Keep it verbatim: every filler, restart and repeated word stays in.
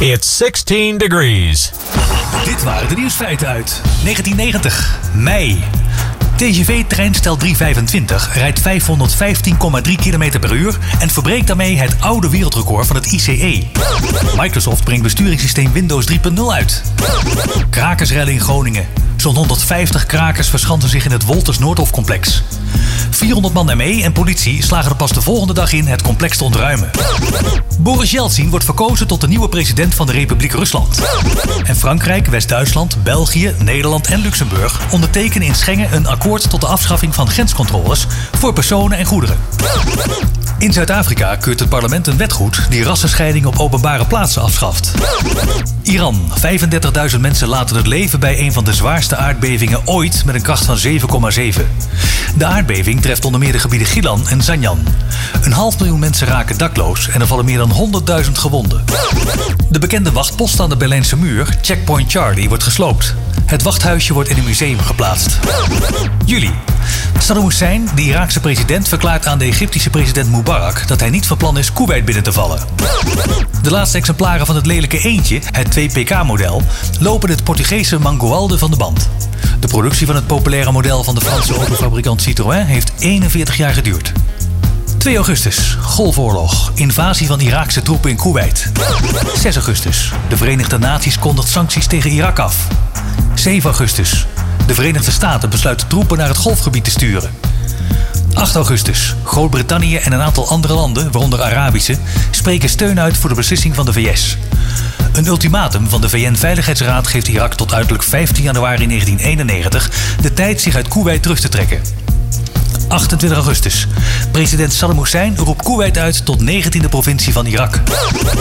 It's sixteen degrees. Dit waren de nieuwsfeiten uit negentien negentig, mei. T G V-treinstel driehonderdvijfentwintig rijdt vijfhonderdvijftien komma drie kilometer per uur en verbreekt daarmee het oude wereldrecord van het I C E. Microsoft brengt besturingssysteem Windows drie punt nul uit. Krakersrellen in Groningen. Zo'n honderdvijftig krakers verschansen zich in het Wolters Noordhof-complex. vierhonderd man M E en politie slagen er pas de volgende dag in het complex te ontruimen. Boris Yeltsin wordt verkozen tot de nieuwe president van de Republiek Rusland. En Frankrijk, West-Duitsland, België, Nederland en Luxemburg ondertekenen in Schengen een akkoord tot de afschaffing van grenscontroles voor personen en goederen. In Zuid-Afrika keurt het parlement een wet goed die rassenscheiding op openbare plaatsen afschaft. Iran. vijfendertigduizend mensen laten het leven bij een van de zwaarste aardbevingen ooit met een kracht van zeven komma zeven. De aardbeving treft onder meer de gebieden Gilan en Zanjan. Een half miljoen mensen raken dakloos en er vallen meer dan honderdduizend gewonden. De bekende wachtpost aan de Berlijnse muur, Checkpoint Charlie, wordt gesloopt. Het wachthuisje wordt in een museum geplaatst. Juli. Saddam Hussein, de Iraakse president, verklaart aan de Egyptische president Mubarak dat hij niet van plan is Koeweit binnen te vallen. De laatste exemplaren van het lelijke eendje, het twee P K-model, lopen het Portugese Mangualde van de band. De productie van het populaire model van de Franse autofabrikant Citroën heeft eenenveertig jaar geduurd. twee augustus, Golfoorlog, invasie van Iraakse troepen in Koeweit. zes augustus, de Verenigde Naties kondigt sancties tegen Irak af. zeven augustus, de Verenigde Staten besluiten troepen naar het Golfgebied te sturen. acht augustus, Groot-Brittannië en een aantal andere landen, waaronder Arabische, spreken steun uit voor de beslissing van de V S. Een ultimatum van de V N-veiligheidsraad geeft Irak tot uiterlijk vijftien januari negentien eenennegentig de tijd zich uit Koeweit terug te trekken. achtentwintig augustus. President Saddam Hussein roept Koeweit uit tot negentiende provincie van Irak.